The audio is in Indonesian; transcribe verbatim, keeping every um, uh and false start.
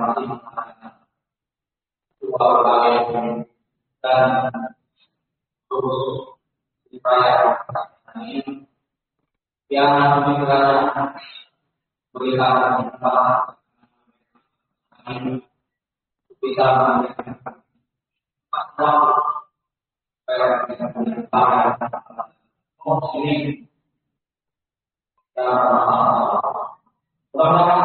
masih dua orang dan terus supaya ini yang juga berikan tempat bisa menjadi masalah supaya bisa menjadi oh ini orang